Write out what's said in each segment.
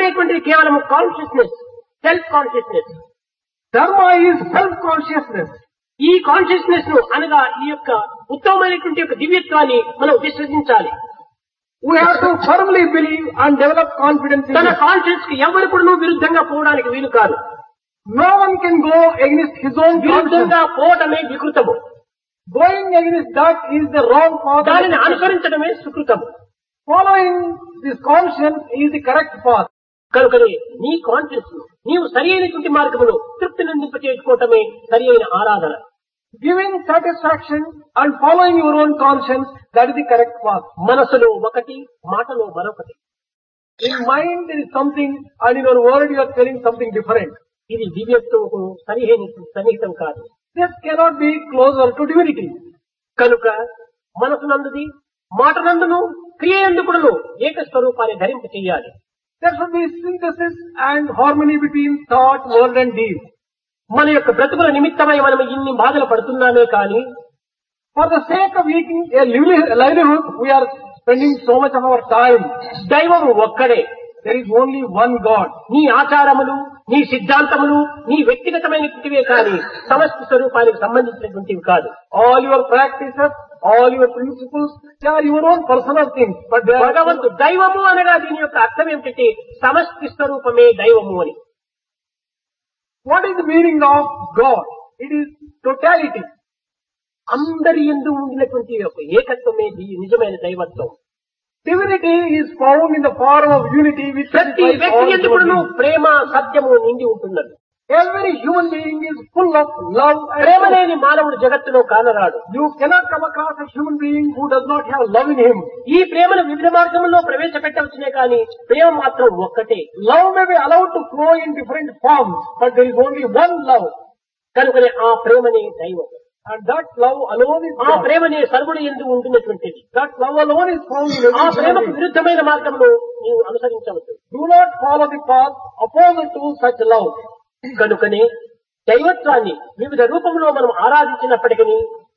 అనేటువంటిది కేవలం consciousness, self consciousness. Dharma is self-consciousness. ఈ కాన్షియస్నెస్ ను అనగా ఈ యొక్క ఉత్తమమైనటువంటి యొక్క దివ్యత్వాన్ని మనం విశ్వసించాలి. We have to firmly believe and develop confidence in తన it. కాన్షియస్ కి ఎవరు కూడా విరుద్ధంగా పోవడానికి వీలు కాదు. No one can go against his own conscience. విరుద్ధంగా పోవటమే వికృతము. Going against that is the wrong path. దానిని అనుసరించడమే సుకృతము. Following this conscience is the correct path. కనుకనే నీ కాన్షియస్ ను నీవు సరి అయినటువంటి మార్గములో తృప్తి నిందింప చేసుకోవటమే సరి అయిన ఆరాధన. Giving satisfaction and following your own conscience, that is the correct path. మనసులో ఒకటి, మాటలో మరొకటి. In mind there is something and in your word you are telling something different. ఇది దివ్యత్వముకు సరిహైన సన్నిహితం కాదు. This cannot be closer to divinity. కనుక మనసునందుది, మాటనందును, క్రియయందుకును ఏక స్వరూపాన్ని ధరింప చెయ్యాలి. There should be synthesis and harmony between thought, word and deed. మన యొక్క బ్రతుకుల నిమిత్తమై మనం ఇన్ని బాధలు పడుతున్నామే కానీ For the sake of eating a livelihood, we are spending so much of our time. దైవము ఒక్కడే. There is only one God. నీ ఆచారములు, నీ సిద్ధాంతములు, నీ వ్యక్తిగతమైనటువంటివే కానీ సమష్టి స్వరూపానికి సంబంధించినటువంటివి కాదు. All your practices, all your principles, they are your own personal things. But they are భగవంతుడు దైవము అనగా దీని యొక్క అర్థం ఏమిటంటే సమష్టి స్వరూపమే దైవము అని. What is the meaning of God? It is totality. అందరి యందు ఉండినటువంటి యొక్క ఏకత్వమే నిజమైన దైవత్వం. Divinity is found in the form of unity which ప్రతి satisfies వ్యక్తి all యందు human కూడాను beings. ప్రేమ, సత్యము నిండి ఉంటున్నది. Every human being is full of love and Prema truth. లేని మానవుడు జగత్తులో కానరాడు. You cannot come across a human being who does not have love in him. ఈ ప్రేమను వివిధ మార్గంలో ప్రవేశపెట్టవచ్చునే కానీ ప్రేమ మాత్రం ఒక్కటే. Love may be allowed to flow in different forms, but there is only one love. కనుకనే ఆ ప్రేమనే దైవం. And that love alone is ఆ God. ప్రేమనే సర్వుడు యందు ఉంటున్నటువంటిది. That love alone is found in ఆ every human ప్రేమకు being. విరుద్ధమైన మార్గంలో నీవు అనుసరించవచ్చు. Do not follow the path opposite to such love. కనుకనే దైవత్వాన్ని వివిధ రూపంలో మనం ఆరాధించినప్పటికీ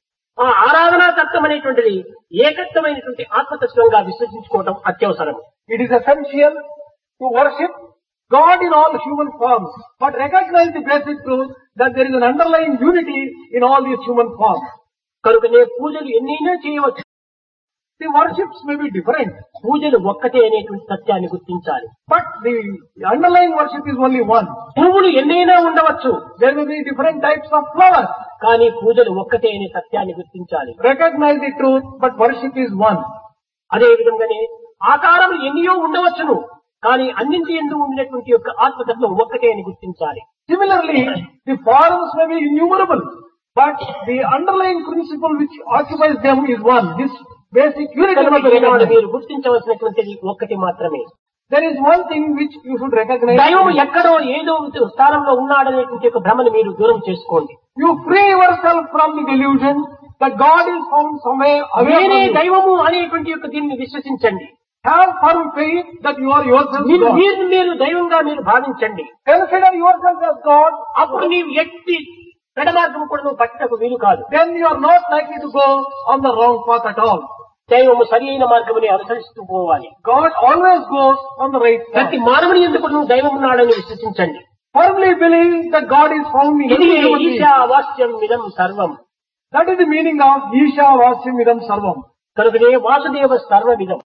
ఆ ఆరాధనా తత్వం అనేటువంటిది ఏకత్వమైనటువంటి ఆత్మతత్వంగా విశ్వసించుకోవడం అత్యవసరం. It is essential to worship God in all human forms, but recognize the basic truth that there is an underlying unity in all these human forms. కనుకనే పూజలు ఎన్నైనా చేయవచ్చు. The worships may be different, పూజలు ఒక్కటే అనేటువంటి సత్యాన్ని గుర్తించాలి. but the underlying worship is only one. పువ్వులు ఎన్నైనా ఉండవచ్చు, There may be different types of flowers. కానీ పూజలు ఒక్కటే అనే సత్యాన్ని గుర్తించాలి. Recognize the truth, but worship is one. అదే విధంగానే ఆకారములు ఎన్నో ఉండవచ్చును, కానీ అన్నింటి యందు ఉండినటువంటి యొక్క ఆత్మతత్వం ఒక్కటే అని గుర్తించాలి. Similarly, the forms may be innumerable, but the underlying principle which occupies them is one. This basic unity must be Eenadu recognized. మీరు గుర్తించవలసినటువంటిది ఒక్కటి మాత్రమే. There is one thing which you should recognize. దైవం ఎక్కడో ఏదో స్థానంలో ఉన్నాడనేటువంటి ఒక భ్రమను మీరు దూరం చేసుకోండి. You free yourself from the delusion that God is found somewhere away నేనే from you. దైవము అనేటువంటి యొక్క దీన్ని విశ్వసించండి. Have firm faith that you are yourself మీరు God. మీరు దైవంగా మీరు భావించండి. Consider yourself as God. అప్పుడు నీవు ఎట్టి పెడమార్గం కూడా నువ్వు పట్టకు వీలు కాదు. Then you are not likely to go on the wrong path at all. దైవము సరి అయిన మార్గముని అనుసరిస్తూ పోవాలి. God always goes on the right path. ప్రతి మానవుని ఎందుకు నువ్వు దైవం ఉన్నాడని విశ్వసించండి. Firmly believe that God is found in ఇది every human being. ఈశావాస్యం ఇదం సర్వం. That is the meaning of Isha Vasyam Idam Sarvam. కనుకనే Vasudeva సర్వవిధం.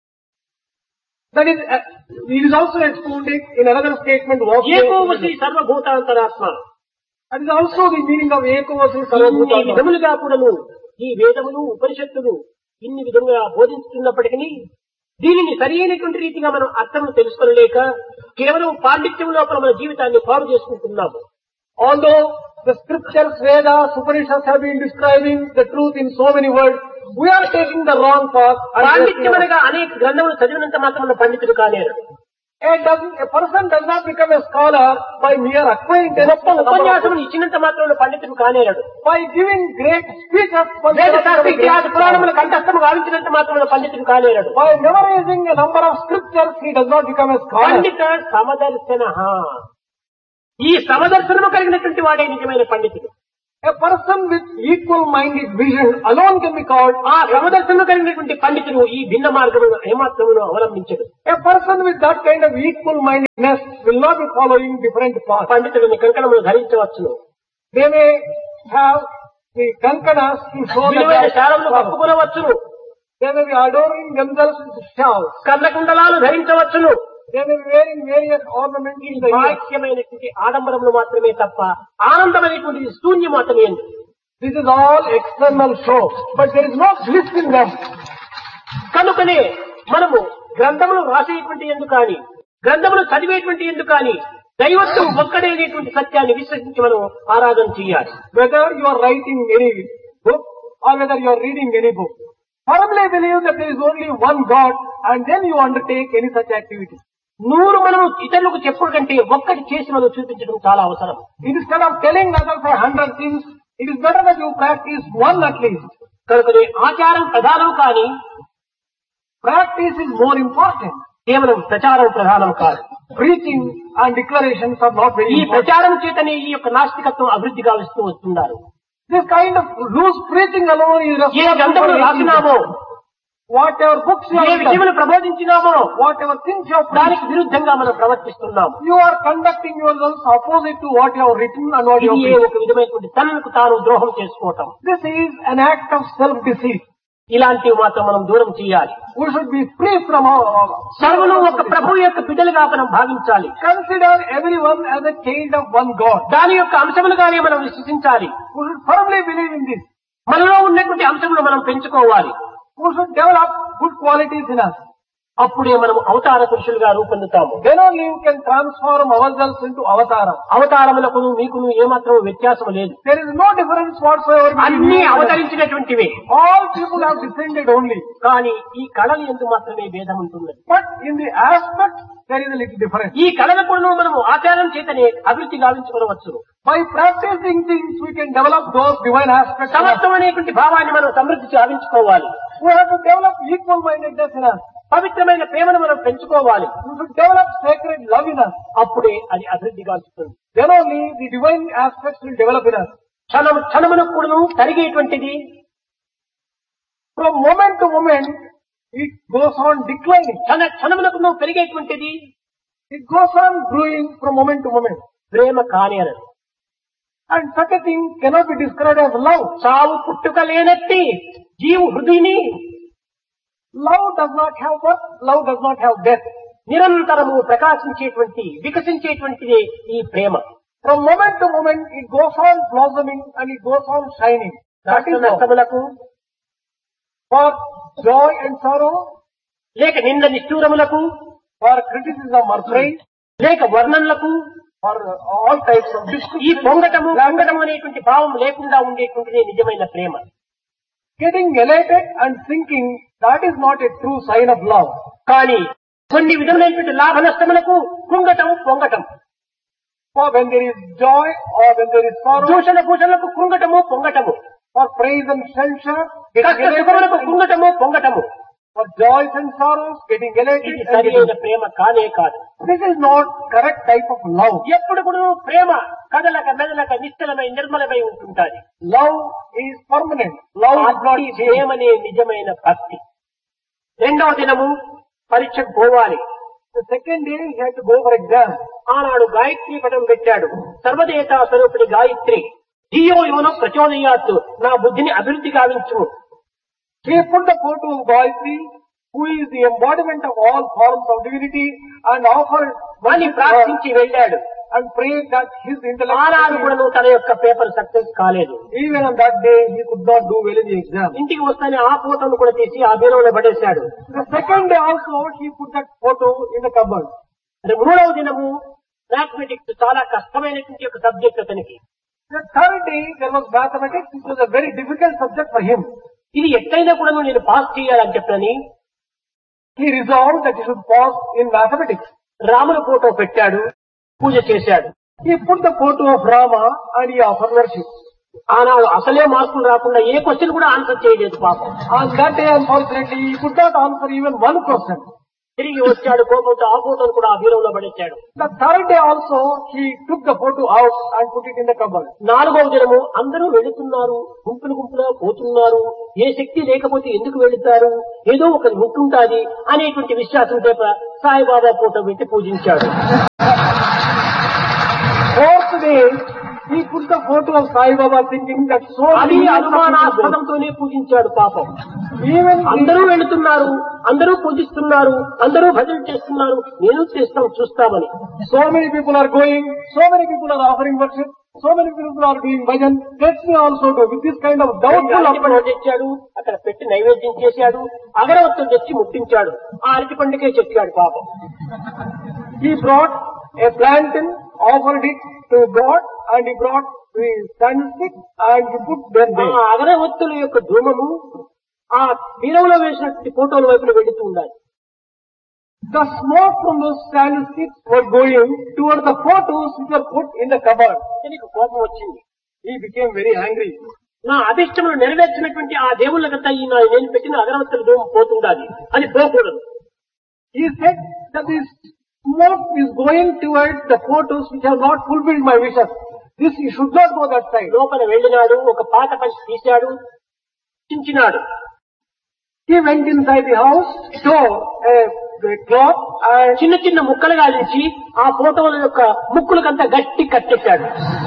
That is, it is also expounded in another statement. ఏకోవసి సర్వభూతాంతరాత్మ. That is also the meaning of Ekovasi ఇన్ని Sarvabhuta. విధములుగా కూడాను ఈ వేదములు, ఉపనిషత్తులు ఇన్ని విధంగా బోధించుతున్నప్పటికీ దీనిని సరైనటువంటి రీతిగా మనం అర్థం తెలుసుకోలేక కేవలం పాండిత్యం లోపల మన జీవితాన్ని పాడు చేసుకుంటున్నాము. Although the scriptures, Vedas, Upanishads have been describing the truth in so many words, we are taking the wrong path. పాండిత్యం అనగా అనేక గ్రంథములు చదివినంత మాత్రం పండితుడు కాలేరు. A person does not become a scholar by mere acquaintance. గొప్ప ఉపన్యాసములు ఇచ్చినంత మాత్రం పండితుడు కాలేరు. By giving great speeches, వేద శాస్త్ర ఇతిహాస పురాణముల కంఠస్థము గావించినంత మాత్రం పండితుడు కాలేరు. by memorizing a number of scriptures, he does not become a scholar. పండిత సమదర్శన. ఈ సమదర్శనము కలిగినటువంటి వాడే నిజమైన పండితుడు. A person with equal-minded vision alone can be called. ఆ సమదర్శనం కలిగినటువంటి పండితుడు ఈ భిన్న మార్గమును ఏమాత్రమును అవలంబించడు. A person with that kind of equal-mindedness will not be following different paths. పండితుడిని కంకణములు ధరించవచ్చును, They may have the kankanas to show విలువైన that శాలములు కప్పుకొనవచ్చును, they may be adorning themselves with shawls. కర్ణకుండలాలు ధరించవచ్చును. They may be wearing various ornaments in the ear. బాహ్యమైనటువంటి ఆడంబరములు మాత్రమే తప్ప ఆనందమైనటువంటి శూన్యం మాత్రమే. This is all external show, but there is no bliss in them. కనుకనే మనము గ్రంథములు రాసేటువంటి ఎందుకు కానీ, గ్రంథములు చదివేటువంటి ఎందుకు కానీ దైవత్వం ఒక్కడైనటువంటి సత్యాన్ని విశ్వసించి మనం ఆరాధన చేయాలి. Whether you are writing any book or whether you are reading any book, firmly believe that there is only one God and then you undertake any such activity. 100 మనము ఇతరులకు చెప్పుడు కంటే ఒక్కటి చేసి మనం చూపించడం చాలా అవసరం. Instead of telling others 100 things, it is better that you practice one at least. కనుకనే ఆచారం ప్రధానం కానీ Practice is more important. కేవలం ప్రచారం ప్రధానం కాదు. Preaching and declarations are not very ఈ important. ప్రచారం చేతనే ఈ యొక్క నాస్తికత్వం అభివృద్ధి గావిస్తూ వస్తున్నారు. This kind of loose preaching alone is ఏ గ్రంథములు రాసినామో, whatever books you A have done, విషయములు ప్రబోధించినామో whatever things you have దానికి preached, విరుద్ధంగా మనం ప్రవర్తిస్తున్నాం. you are conducting yourselves opposite to what you have written and what you have ఇది preached. ఒక విధమైనటువంటి తనకు తాను ద్రోహం చేసుకోవటం. This is an act of self-deceit. ఇలాంటివి మాత్రం మనం దూరం చేయాలి. We should be free from all. సర్వులు ఒక ప్రభు యొక్క బిడ్డలుగా మనం భావించాలి. Consider everyone as a child of one God. దాని యొక్క అంశములుగానే మనం విశ్వసించాలి. We should firmly believe in this. మనలో ఉన్నటువంటి అంశములు మనం పెంచుకోవాలి. We should develop good qualities in us. అప్పుడే మనం అవతార పురుషులుగా రూపొందుతాము. Then only we can transform ourselves into avatara. అవతారములకు మీకును ఏమాత్రం వ్యత్యాసం లేదు. There is no difference whatsoever between అన్ని you and us. అవతరించినటువంటివే. All people have descended only. కానీ ఈ కళలు ఎందు మాత్రమే భేదం ఉంటున్నది. But in the aspect, there is a little difference. ఈ కళలకు మనము ఆచారం చేతనే అభివృద్ధి గావించుకోవచ్చు. By practicing things, we can develop those divine aspects. సమత్వం అనేటువంటి భావాన్ని మనం సమృద్ధి గావించుకోవాలి. We have to develop equal-mindedness in us. పవిత్రమైన ప్రేమను మనం పెంచుకోవాలి. We should develop sacred love in us. అప్పుడే అది అభివృద్ధి గావిస్తుంది. Then only the divine aspects will develop in us. క్షణమునకు కూడాను తరిగేటువంటిది. From moment to moment, it goes on declining. క్షణమునకు పెరిగేటువంటిది. It goes on growing from moment to moment. ప్రేమ కాని అన్నది. And such a thing cannot be described as love. చావు పుట్టుక లేనట్టి జీవు హృదయని Love does not have birth. Love does not have death. నిరంతరము ప్రకాశించేటువంటి వికసించేటువంటిది ఈ ప్రేమ. From moment to moment, it goes on blossoming and it goes on shining. That is love. నష్టములకు, For joy and sorrow, లేక నింద నిష్ఠూరములకు, for criticism or praise, లేక వర్ణనలకు, for all types of ఈ discussion, పొంగటము అనేటువంటి భావం లేకుండా ఉండేటువంటిదే నిజమైన ప్రేమ. getting elated and sinking, that is not a true sign of love. కానీ కొన్ని విధమైనటువంటి లాభ నష్టములకు కుంగటం పొంగటం, For when there is joy or when there is sorrow, దూషణ భూషణలకు కుంగటము పొంగటము, for praise and censure, కష్ట getting సుఖములకు elated, కుంగటము పొంగటము, for joys and sorrows, getting elated. ఇది And సరైన getting... ప్రేమ కానే కాదు. This is not correct type of love. ఎప్పుడు కూడా ప్రేమ కదలక మెదలక నిశ్చలమై నిర్మలమై ఉంటుంటాది. Love is permanent. Love is not అట్టి changed. ప్రేమనే నిజమైన భక్తి. రెండవ దినము పరీక్షకు పోవాలి. The second day he had to go for exam. ఆనాడు గాయత్రి పటం పెట్టాడు. సర్వదేవతా స్వరూపిణి గాయత్రి ధియో యోన ప్రచోదయాత్, నా బుద్ధిని అభివృద్ధి గావించు. He put the photo of Gayatri, who is the embodiment of all forms of divinity, and offered అని ప్రార్థించి వెళ్ళాడు. and prayed that his ఆనాడు కూడా intellect. తన యొక్క పేపర్ సక్సెస్ కాలేదు. Even on that day, he could not do well in the exam. ఇంటికి వస్తానే ఆ ఫోటోను కూడా తీసి ఆ బీరువాలో పడేశాడు. The second day also, he put that photo in the cupboard. అది మూడవ దినము మ్యాథమెటిక్స్ చాలా కష్టమైనటువంటి ఒక సబ్జెక్ట్ అతనికి. The third day, there was mathematics, which was a very difficult subject for him. ఇది ఎట్లయినా కూడా నేను పాస్ చేయాలని చెప్పని He resolved that he should pass in mathematics. రాముల ఫోటో పెట్టాడు, పూజ చేశాడు. He put the photo of Rama and he offered worship. ఆనాడు అసలే మార్కులు రాకుండా ఏ క్వశ్చన్ కూడా ఆన్సర్ చేయలేదు పాపం. On that day, unfortunately, he could not answer even one question. తిరిగి వచ్చాడు కోపంతో ఆ ఫోటోను కూడా ఆ బీరువాలో పడేశాడు. The third day also, he took the photo out and put it in the cupboard. నాలుగవ దినము అందరూ వెళుతున్నారు, గుంపులు గుంపులుగా పోతున్నారు, ఏ శక్తి లేకపోతే ఎందుకు వెళుతారు, ఏదో ఒకటి ఉంటుంటాది అనేటువంటి విశ్వాసం చేత సాయిబాబా ఫోటో పెట్టి పూజించాడు. Fourth day, he put the photo of Sai Baba thinking that so అది many అనుమానాస్పదంతోనే పూజించాడు పాపం. even అందరూ వెళుతున్నారు, అందరూ పూజిస్తున్నారు, అందరూ భజన చేస్తున్నారు, నేను చేస్తాం చూస్తామని. so many people are going, so many people are offering worship, so many people are doing bhajan, let me also do. With this kind of doubtful approach, తెచ్చాడు, అక్కడ పెట్టి నైవేద్యం చేశాడు, అగరవత్తులు తెచ్చి ముట్టించాడు, ఆ అరటి పండుగే చెప్పాడు పాపం. he brought a plantain, offered it to God, and he brought the candlestick and he put them ఆ there. అగరవత్తుల యొక్క ధూమము ఆ బీరువాలో వేసినటువంటి ఫోటోల వైపున వెళుతూ ఉండాలి. The smoke from those candlesticks were going towards the photos which were put in the cupboard. దీనికి కోపం వచ్చింది. He became very angry. నా అభిష్టములు నెరవేర్చినటువంటి ఆ దేవుళ్ళకంతా ఈ నేను పెట్టిన అగరవత్తుల ధూమం పోతుండాలి, అది పోకూడదు. He said that this smoke is going towards the photos which have not fulfilled my wishes. This you should not go that side. లోపల వెళ్ళినాడు, ఒక పాత పంచి తీశాడు, Chinchinada. He went inside the house, tore a cloth and చిన్న చిన్న ముక్కలుగా నుంచి ఆ ఫోటోల యొక్క ముక్కులకంతా గట్టి కట్టెట్టాడు.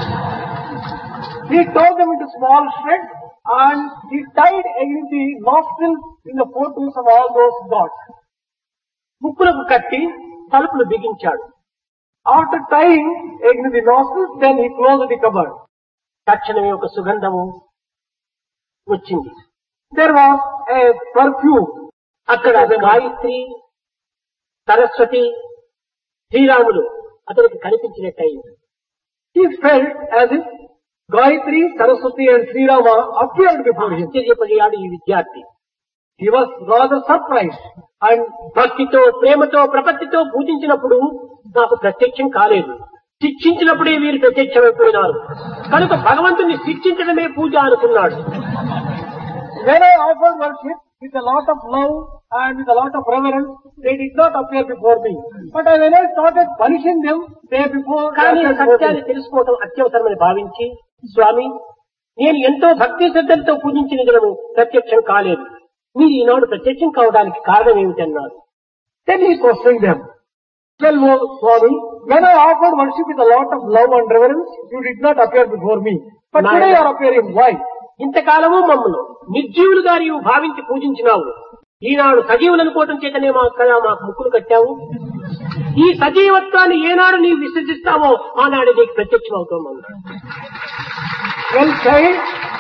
he tore them into small shreds and he tied against the nostrils in the photos of all those gods. ముక్కులకు కట్టి తలుపులు బిగించాడు. After tying against the nostrils, then he closed the cupboard. తక్షణమే ఒక సుగంధము వచ్చింది. There was a perfume. అక్కడ గాయత్రి, సరస్వతి, శ్రీరాములు అతనికి కనిపించినట్టయింది. He felt as if Gayatri, Saraswati and Sri Rama appeared before him. ఆశ్చర్యపడియాడు ఈ విద్యార్థి. He was rather surprised and భక్తితో, ప్రేమతో, ప్రపత్తితో పూజించినప్పుడు నాకు ప్రత్యక్షం కాలేదు, శిక్షించినప్పుడే వీరు ప్రత్యక్షమైపోయినారు కనుక భగవంతుని శిక్షించడమే పూజ అనుకున్నాడు. when I offered worship with a lot of love and with a lot of reverence, they did not appear before me. But when I started punishing them, they before కానీ appeared before సత్యాన్ని me. తెలుసుకోవటం అత్యవసరమని భావించి, స్వామి నేను ఎంతో భక్తి శ్రద్ధలతో పూజించిన దినము ప్రత్యక్షం కాలేదు, మీరు ఈనాడు ప్రత్యక్షం కావడానికి కారణం ఏమిటన్నారు. Then he questioned them. Well, oh, Swami, when I offered worship with a lot of love and reverence, you did not appear before me. But Nine. today you are appearing. Why? ఇంతకాలము మమ్మల్ని నిర్జీవులుగా నీవు భావించి పూజించినావు, ఈనాడు సజీవులు అనుకోవటం చేతనే మాకు ముక్కులు కట్టావు. ఈ సజీవత్వాన్ని ఏనాడు నీవు విసర్జిస్తావో ఆనాడు నీకు ప్రత్యక్షం అవుతామన్నాడు. Well, child,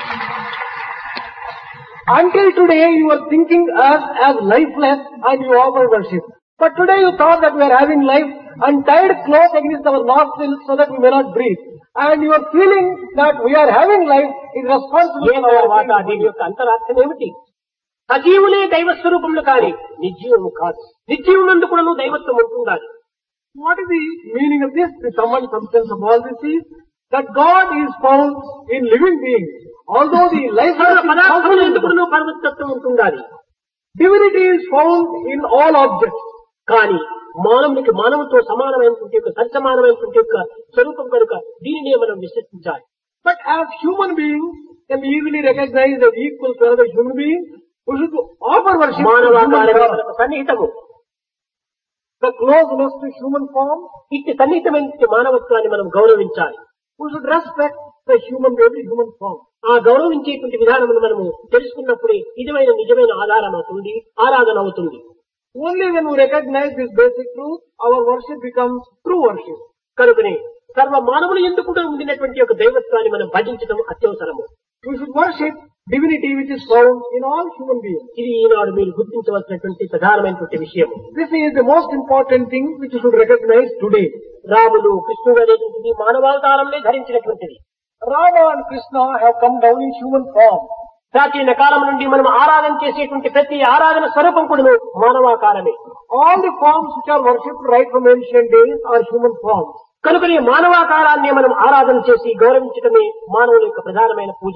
until today you were thinking us as lifeless and you offer worship. But today you thought that we are having life and tied close against our nostrils so that we may not breathe. And you are feeling that we are having life is responsible A for తర్వాత our దీని యొక్క అంతరార్థం ఏమిటి? సజీవులే దైవ స్వరూపములు కానీ నిర్జీవము కాదు. నిర్జీవునందు కూడా దైవత్వం ఉంటుండాలి. What is the meaning of this? The common substance of all this is that God is found in living beings. Although the life సర్వ పదార్థములు ఎందుకు పరమతత్వం ఉంటుండాలి. divinity is found in all objects. కానీ మానవునికి మానవుతో సమానమైనటువంటి యొక్క సరిసమానమైనటువంటి యొక్క స్వరూపం కనుక దీనినే మనం విశ్వసించాలి. But as human beings can be easily recognized as equal to another human being, we should offer worship to మానవాకారమే human మనకు సన్నిహితము. the closeness to human form. ఇట్టి సన్నిహితమైన మానవత్వాన్ని మనం గౌరవించాలి. We should respect the every human form. ఆ గౌరవించేటువంటి విధానమును మనము తెలుసుకున్నప్పుడే నిజమైన ఆధారం అవుతుంది, ఆరాధన అవుతుంది. Only when we recognize this basic truth, our worship becomes true worship. కనుకనే సర్వ మానవులు ఎందుకు ఉండినటువంటి యొక్క దైవత్వాన్ని మనం భజించడం అత్యవసరము. We should worship divinity which is found in all human beings. ఇది ఈనాడు మీరు గుర్తించవలసినటువంటి ప్రధానమైనటువంటి విషయము. This is the most important thing which you should recognize today. Ramulu, కృష్ణుడు అనేటువంటిది మానవావతారంలో ధరించినటువంటిది. Rama and Krishna have come down in human form. ప్రాచీన కాలం నుండి మనం ఆరాధన చేసేటువంటి ప్రతి ఆరాధన స్వరూపం కూడా మానవాకారమే. All the forms which are worshipped right from ancient days are human forms. కనుక ఈ మానవాకారాన్ని మనం ఆరాధన చేసి గౌరవించడమే మానవుల యొక్క ప్రధానమైన పూజ.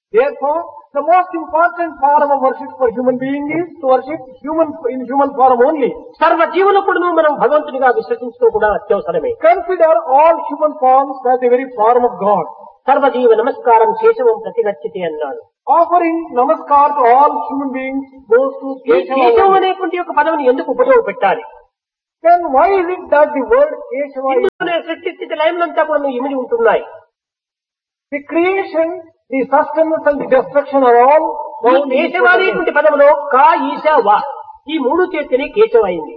Therefore, the most important form of worship for human being is to worship in human form only. సర్వ జీవులకుడును మనం భగవంతునిగా విశ్వసించడం కూడా అత్యవసరమే. Consider all human forms as the very form of God. సర్వజీవ నమస్కారం కేశవం ప్రతిగచ్చితే అన్నాడు. Offering namaskar to all human beings goes to ఈ కేశవం Keshava. అనేటువంటి ఒక పదవిని ఎందుకు ఉపయోగపెట్టాలి? Then why is it that the word Keshava is ఇందులోనే సృష్టి స్థితి లయములంతా కూడా ఇమిడి ఉంటున్నాయి. the creation, the sustenance and the destruction are all ఈ found in కేశవ Keshava. అనేటువంటి పదములో కా ఈశ వా ఈ మూడు చేతిని కేశవ అయింది.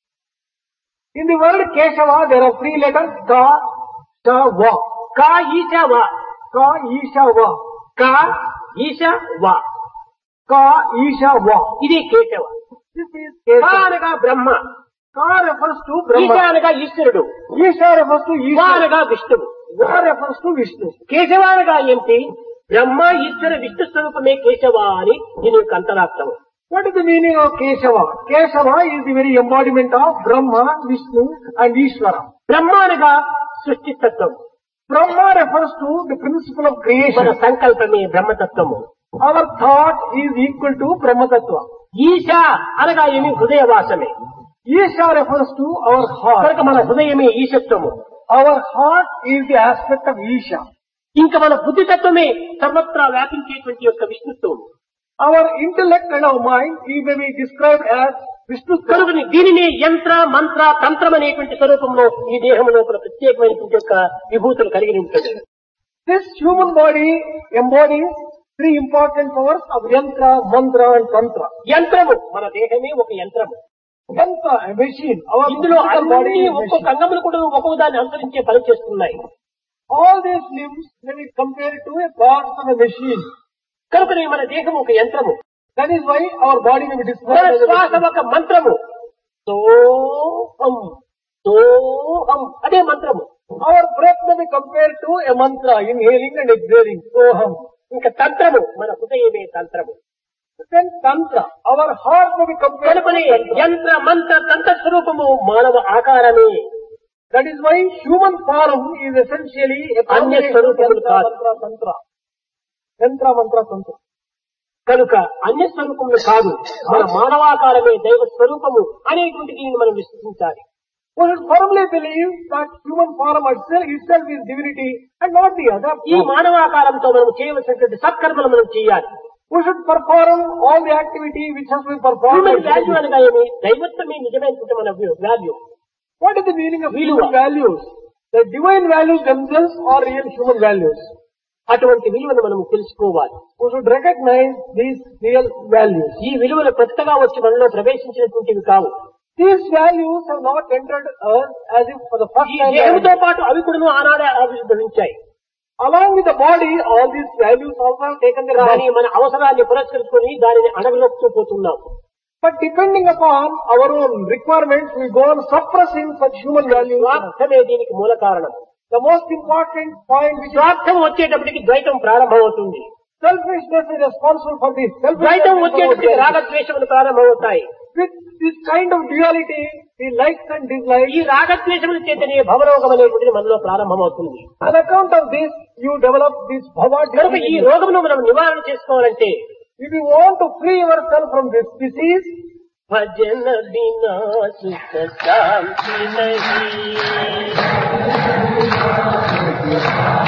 In the word Keshava, there are three letters Ka, Sha, Va. కా ఈశ వా Ka, Isha, Va. కా ఈశ వా Ka, Isha, Va. ఇది కేశవ. This is కా Keshava. అనగా బ్రహ్మ, Ka refers to ఈశ Brahma. అనగా ఈశ్వరుడు, Isha refers to వా Isha. అనగా విష్ణువు. Va refers to Vishnu. Keshava అనగా ఏమిటి? బ్రహ్మ ఈశ్వర విష్ణు స్వరూపమే కేశవ అని దీని యొక్క అంతరార్థం. What is the meaning of Keshava? Keshava is the very embodiment of Brahma, Vishnu and Ishvara. బ్రహ్మ అనగా సృష్టితత్వం, Brahma refers to the principle of మన creation. సంకల్పమే బ్రహ్మతత్వము. Our thought is equal to Brahma Tattva. ఈశ అనగా ఏమి? హృదయవాసమే. Isha refers to our heart. కనుక మన హృదయమే ఈశత్వము. Our heart is the aspect of Isha. ఇంకా మన బుద్ధితత్వమే సర్వత్రా వ్యాపించేటువంటి యొక్క విష్ణుత్వం. Our intellect and our mind may be described as Vishnu. కనుక దీనిని యంత్ర మంత్ర తంత్రం అనేటువంటి స్వరూపంలో ఈ దేహం లోపల ప్రత్యేకమైనటువంటి యొక్క విభూతులు కలిగి ఉంటుంది. This human body embodies three important powers of Yantra, Mantra and Tantra. యంత్రము, మన దేహమే ఒక యంత్రము. Yantra, a machine. Our ఇందులో physical body అన్ని is a ఒక్కొక్క machine. అంగములు కూడా ఒక్కొక్క దాన్ని అనుసరించే పని చేస్తున్నాయి. All these limbs may be compared to a parts of a machine. కనుకనే మన దేహం ఒక యంత్రము, That is why our body may be మన described as a శ్వాస machine. ఒక మంత్రము. సోహం సోహం అదే మంత్రము. Our breath may be compared to a mantra, inhaling and exhaling. Soham. ఇంకా తంత్రము, మన హృదయమే తంత్రము. Then Tantra, our heart may be compared to కనుకనే Tantra. యంత్ర మంత్ర తంత్ర స్వరూపము మానవ ఆకారమే. That is why human form is essentially a combination of Yantra, Mantra, Tantra. Yantra, Mantra, Tantra. కనుక అన్య స్వరూపములు కాదు, మన మానవాకారమే దైవ స్వరూపము అనేటువంటి దీనిని మనం విశ్వసించాలి. We should firmly believe that human form itself is divinity and not the other. ఈ మానవాకారంతో మనం చేయవలసినటువంటి సత్కర్మలు మనం చేయాలి. We should perform all the activity which has been performed. Human value అనగా ఏమి? దైవత్వమే నిజమైనటువంటి మన value. What is the meaning of Viluva. human values? The divine values themselves are real human values. అటువంటి విలువను మనం తెలుసుకోవాలి. We should recognize these real values. ఈ విలువలు కొత్తగా వచ్చి మనలో ప్రవేశించినటువంటివి కావు. These values have not entered us as if for the first ఈ time. దేహంతో పాటు అవి కూడా ఆనాడే ఆవిర్భవించాయి. Along with the body, all these values also have taken their కానీ rise. మన అవసరాన్ని పురస్కరించుకొని దానిని అడగలోపుతూ పోతున్నాం. But depending upon our own requirements, we go on suppressing such human values. స్వార్థమే దీనికి మూల కారణం. The most important point which is స్వార్థం వచ్చేటప్పటికి ద్వైతం ప్రారంభమవుతుంది. selfishness is responsible for this. ద్వైతం Selfishness is వచ్చేటప్పటికి our రాగద్వేషములు ప్రారంభమవుతాయి. With this kind of duality, the likes and dislikes, ఈ రాగద్వేషముల చేతనే భవరోగం అనేటువంటిది మనలో ప్రారంభమవుతుంది. on account of this, you develop this bhava కనుక ఈ disease. రోగమును మనం నివారణ చేసుకోవాలంటే If you want to free yourself from this disease, భజన బినా సుఖ శాంతి నహీ.